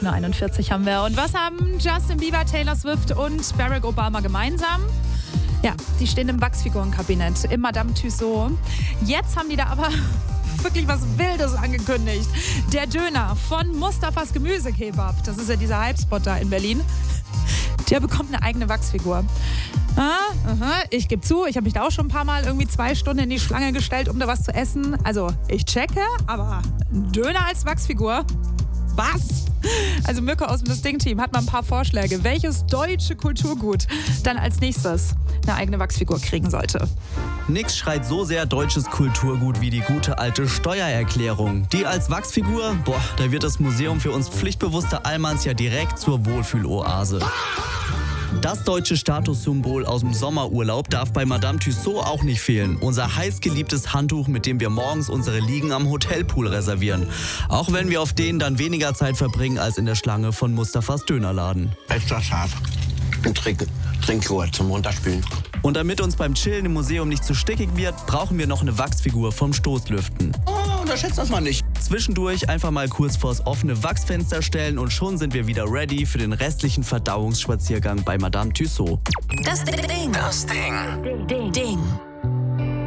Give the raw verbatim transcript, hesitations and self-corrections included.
achtzehn Uhr einundvierzig haben wir. Und was haben Justin Bieber, Taylor Swift und Barack Obama gemeinsam? Ja, die stehen im Wachsfigurenkabinett im Madame Tussauds. Jetzt haben die da aber wirklich was Wildes angekündigt. Der Döner von Mustafas Gemüsekebab, das ist ja dieser Hypespot da in Berlin, der bekommt eine eigene Wachsfigur. Ah, aha, ich gebe zu, ich habe mich da auch schon ein paar Mal irgendwie zwei Stunden in die Schlange gestellt, um da was zu essen. Also ich checke, aber ein Döner als Wachsfigur? Was? Also Mirko aus dem Distinct-Team hat mal ein paar Vorschläge, welches deutsche Kulturgut dann als nächstes eine eigene Wachsfigur kriegen sollte. Nix schreit so sehr deutsches Kulturgut wie die gute alte Steuererklärung. Die als Wachsfigur, boah, da wird das Museum für uns pflichtbewusste Allmanns ja direkt zur Wohlfühloase. Das deutsche Statussymbol aus dem Sommerurlaub darf bei Madame Tussauds auch nicht fehlen. Unser heißgeliebtes Handtuch, mit dem wir morgens unsere Liegen am Hotelpool reservieren. Auch wenn wir auf denen dann weniger Zeit verbringen als in der Schlange von Mustafas Dönerladen. Extra scharf und Trink, Trinkjoghurt zum Runterspülen. Und damit uns beim Chillen im Museum nicht zu stickig wird, brauchen wir noch eine Wachsfigur vom Stoßlüften. Oh, unterschätzt das mal nicht. Zwischendurch einfach mal kurz vors offene Wachsfenster stellen und schon sind wir wieder ready für den restlichen Verdauungsspaziergang bei Madame Tussauds. Das Ding. Das Ding. Ding. Ding.